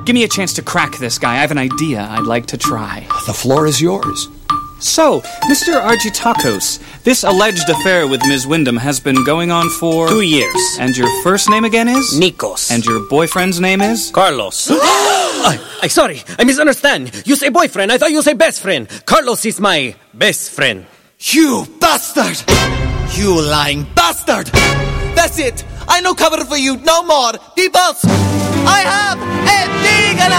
Give me a chance to crack this guy. I have an idea I'd like to try. The floor is yours. So, Mr. Argytakos, this alleged affair with Ms. Wyndham has been going on for... 2 years. And your first name again is? Nikos. And your boyfriend's name is? Carlos. I sorry, I misunderstand. You say boyfriend, I thought you say best friend. Carlos is my best friend. You bastard! You lying bastard! That's it! I no cover for you no more! Peoples! I have